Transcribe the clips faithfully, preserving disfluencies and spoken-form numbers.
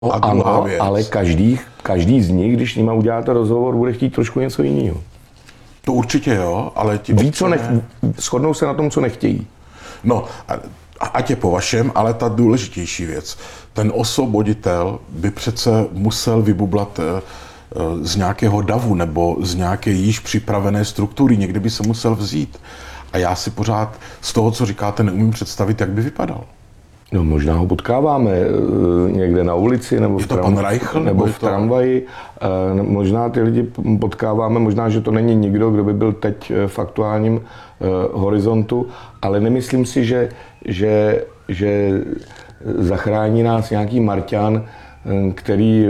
A ano, věc. Ale každý, každý z nich, když s nima uděláte rozhovor, bude chtít trošku něco jiného. To určitě jo, ale ti Ví, co nech... Shodnou se na tom, co nechtějí. No, ať je po vašem, ale ta důležitější věc. Ten osvoboditel by přece musel vybublat z nějakého davu nebo z nějaké již připravené struktury. Někdy by se musel vzít. A já si pořád z toho, co říkáte, neumím představit, jak by vypadal. No, možná ho potkáváme někde na ulici nebo v, tram, Reichl, nebo v tramvaji. Možná ty lidi potkáváme, možná, že to není nikdo, kdo by byl teď v aktuálním horizontu, ale nemyslím si, že, že, že zachrání nás nějaký Marťan, který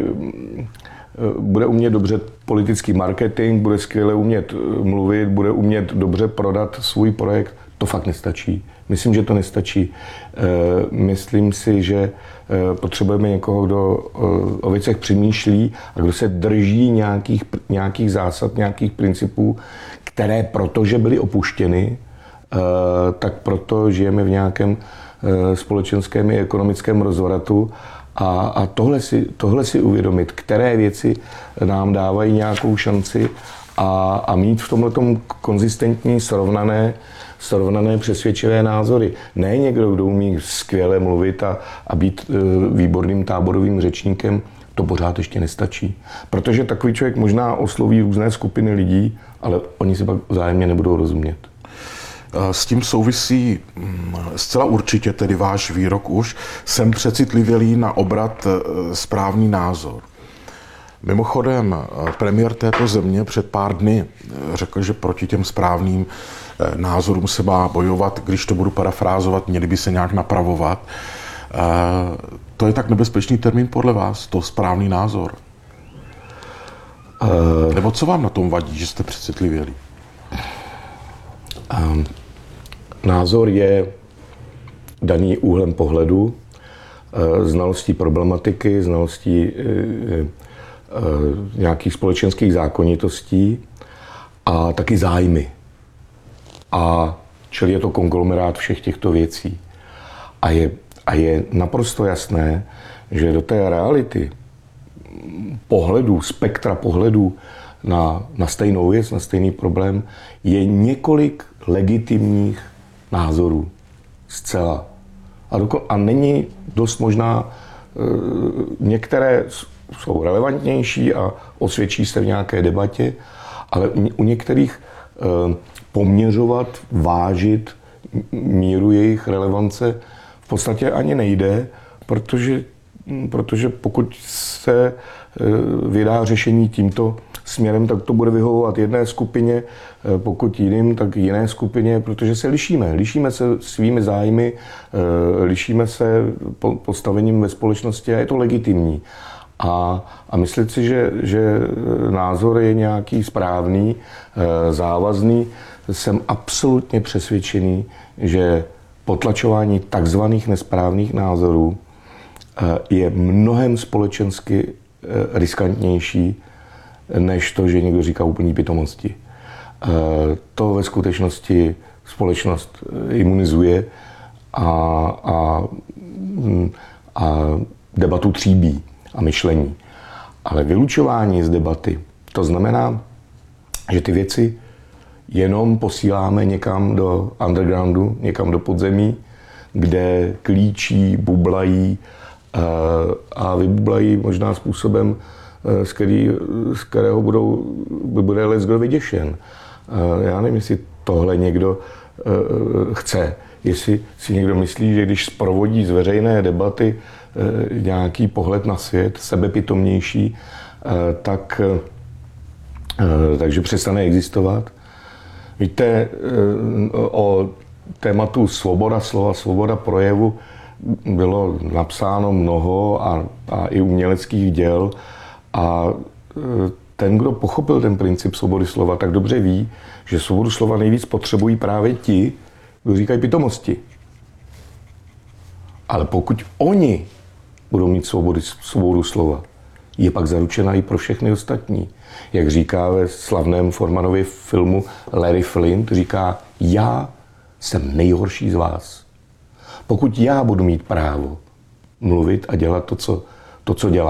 bude umět dobře politický marketing, bude skvěle umět mluvit, bude umět dobře prodat svůj projekt. To fakt nestačí. Myslím, že to nestačí. Myslím si, že potřebujeme někoho, kdo o věcech přemýšlí a kdo se drží nějakých, nějakých zásad, nějakých principů, které, protože byly opuštěny, tak proto žijeme v nějakém společenském i ekonomickém rozvratu. A, a tohle, si, tohle si uvědomit, které věci nám dávají nějakou šanci a, a mít v tomhletom konzistentní, srovnané, srovnané přesvědčivé názory. Ne někdo, kdo umí skvěle mluvit a, a být e, výborným táborovým řečníkem, to pořád ještě nestačí. Protože takový člověk možná osloví různé skupiny lidí, ale oni si pak vzájemně nebudou rozumět. S tím souvisí zcela určitě tedy váš výrok už. Jsem přecitlivělý na obrat správný názor. Mimochodem, premiér této země před pár dny řekl, že proti těm správným názorům se má bojovat, když to budu parafrázovat, měli by se nějak napravovat. To je tak nebezpečný termín podle vás, to správný názor? Uh... Nebo co vám na tom vadí, že jste přecitlivělí? Um... Názor je daný úhlem pohledu, znalostí problematiky, znalostí nějakých společenských zákonitostí a taky zájmy. A čili je to konglomerát všech těchto věcí. A je, a je naprosto jasné, že do té reality pohledu, spektra pohledů na, na stejnou věc, na stejný problém, je několik legitimních názorů. Zcela. A, doko- a není dost možná, e, některé jsou relevantnější a osvědčí se v nějaké debatě, ale u některých e, poměřovat, vážit míru jejich relevance v podstatě ani nejde, protože, protože pokud se e, vydá řešení tímto směrem, tak to bude vyhovovat jedné skupině, pokud jiným, tak jiné skupině, protože se lišíme. Lišíme se svými zájmy, lišíme se postavením ve společnosti a je to legitimní. A, a myslet si, že, že názor je nějaký správný, závazný, jsem absolutně přesvědčený, že potlačování takzvaných nesprávných názorů je mnohem společensky riskantnější, než to, že někdo říká úplný pitomosti. To ve skutečnosti společnost imunizuje a, a, a debatu tříbí a myšlení. Ale vylučování z debaty, to znamená, že ty věci jenom posíláme někam do undergroundu, někam do podzemí, kde klíčí, bublají a vybublají možná způsobem, z, který, z kterého budou, bude leckdo vyděšen. Já nevím, jestli tohle někdo chce. Jestli si někdo myslí, že když zprovodí z veřejné debaty nějaký pohled na svět, sebepitomnější, tak, takže přestane existovat. Víte, o tématu svoboda slova, svoboda projevu bylo napsáno mnoho a, a i uměleckých děl. A ten, kdo pochopil ten princip svobody slova, tak dobře ví, že svobodu slova nejvíc potřebují právě ti, kdo říkají pitomosti. Ale pokud oni budou mít svobodu, svobodu slova, je pak zaručená i pro všechny ostatní. Jak říká ve slavném Formanově filmu Larry Flint, říká, já jsem nejhorší z vás. Pokud já budu mít právo mluvit a dělat to, co, to, to, co dělá.